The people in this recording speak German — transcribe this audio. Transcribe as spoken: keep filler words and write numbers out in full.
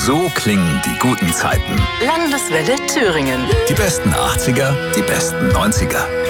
So klingen die guten Zeiten. Landeswelle Thüringen. Die besten achtziger, die besten neunziger.